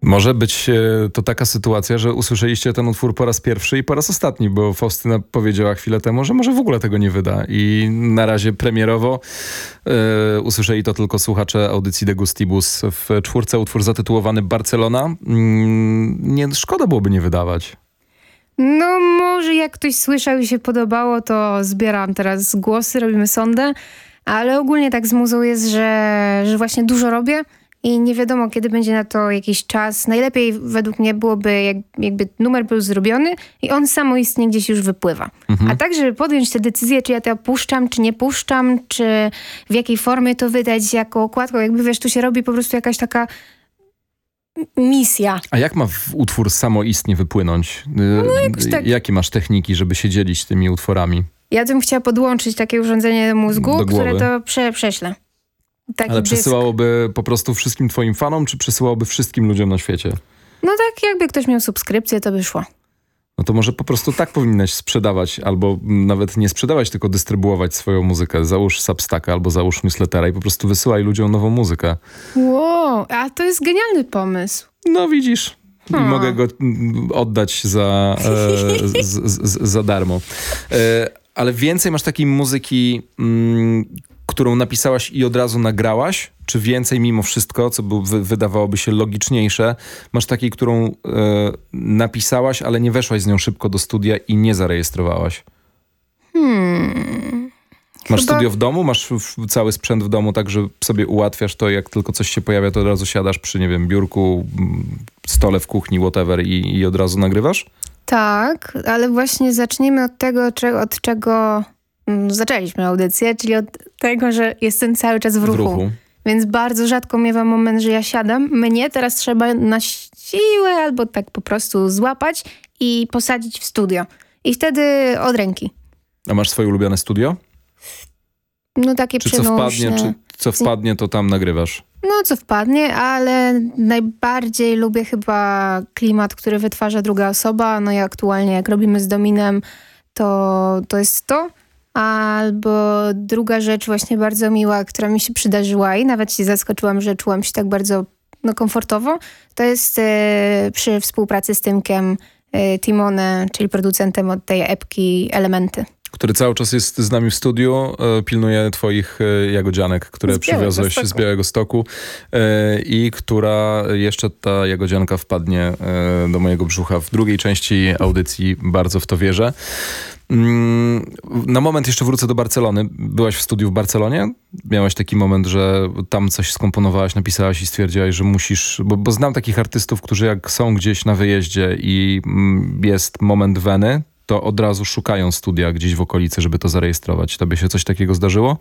Może być to taka sytuacja, że usłyszeliście ten utwór po raz pierwszy i po raz ostatni, bo Faustyna powiedziała chwilę temu, że może w ogóle tego nie wyda. I na razie premierowo usłyszeli to tylko słuchacze audycji De Gustibus. W czwórce utwór zatytułowany Barcelona. Nie, szkoda byłoby nie wydawać. No może jak ktoś słyszał i się podobało, to zbieram teraz głosy, robimy sondę, ale ogólnie tak z muzą jest, że właśnie dużo robię i nie wiadomo, kiedy będzie na to jakiś czas. Najlepiej według mnie byłoby, jakby numer był zrobiony i on samoistnie gdzieś już wypływa. A tak, żeby podjąć tę decyzję, czy ja to puszczam, czy nie puszczam, czy w jakiej formie to wydać jako okładką, jakby wiesz, tu się robi po prostu jakaś taka misja. A jak ma utwór samoistnie wypłynąć? No jakoś tak. Jakie masz techniki, żeby się dzielić tymi utworami? Ja bym chciała podłączyć takie urządzenie do mózgu, które to prześle. Taki Ale dysk. przesyłałoby po prostu wszystkim twoim fanom, czy przesyłałoby wszystkim ludziom na świecie? No tak, jakby ktoś miał subskrypcję, to by szło. No to może po prostu tak powinnaś sprzedawać, albo nawet nie sprzedawać, tylko dystrybuować swoją muzykę. Załóż Substacka albo załóż newslettera i po prostu wysyłaj ludziom nową muzykę. Wow, a to jest genialny pomysł. No widzisz, i mogę go oddać za darmo. Ale więcej masz takiej muzyki, którą napisałaś i od razu nagrałaś? Czy więcej mimo wszystko, co wydawałoby się logiczniejsze, masz takiej, którą napisałaś, ale nie weszłaś z nią szybko do studia i nie zarejestrowałaś? Masz studio w domu? Masz cały sprzęt w domu, tak że sobie ułatwiasz to, jak tylko coś się pojawia, to od razu siadasz przy, nie wiem, biurku, stole w kuchni, whatever i od razu nagrywasz? Tak, ale właśnie zacznijmy od tego, od czego zaczęliśmy audycję, czyli od tego, że jestem cały czas w ruchu. Więc bardzo rzadko miewam moment, że ja siadam. Mnie teraz trzeba na siłę albo tak po prostu złapać i posadzić w studio. I wtedy od ręki. A masz swoje ulubione studio? No takie przenośne. Co wpadnie, to tam nagrywasz? No co wpadnie, ale najbardziej lubię chyba klimat, który wytwarza druga osoba. No i aktualnie jak robimy z Dominem, to jest to. Albo druga rzecz właśnie bardzo miła, która mi się przydarzyła i nawet się zaskoczyłam, że czułam się tak bardzo komfortowo. To jest przy współpracy z Tymkiem Timone, czyli producentem od tej epki Elementy. Który cały czas jest z nami w studiu, pilnuje twoich jagodzianek, które przywiozłeś z Białegostoku i która jeszcze ta jagodzianka wpadnie do mojego brzucha w drugiej części audycji. Bardzo w to wierzę. Na moment jeszcze wrócę do Barcelony. Byłaś w studiu w Barcelonie? Miałaś taki moment, że tam coś skomponowałaś, napisałaś i stwierdziłaś, że musisz... Bo znam takich artystów, którzy jak są gdzieś na wyjeździe i jest moment weny, to od razu szukają studia gdzieś w okolicy, żeby to zarejestrować. Tobie się coś takiego zdarzyło?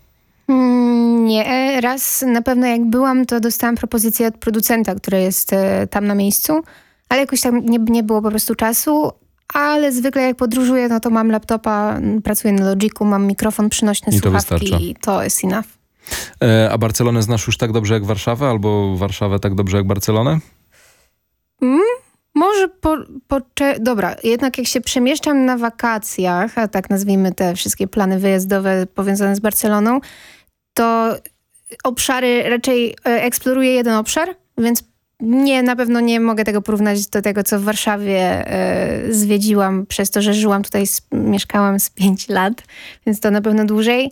Nie. Raz na pewno jak byłam, to dostałam propozycję od producenta, który jest tam na miejscu, ale jakoś tam nie było po prostu czasu. Ale zwykle jak podróżuję, no to mam laptopa, pracuję na Logicu, mam mikrofon, przynośne słuchawki i to jest enough. A Barcelonę znasz już tak dobrze jak Warszawę, albo Warszawę tak dobrze jak Barcelonę? Może dobra, jednak jak się przemieszczam na wakacjach, a tak nazwijmy te wszystkie plany wyjazdowe powiązane z Barceloną, to obszary raczej eksploruję jeden obszar, więc na pewno nie mogę tego porównać do tego, co w Warszawie zwiedziłam przez to, że żyłam tutaj, mieszkałam z 5 lat, więc to na pewno dłużej.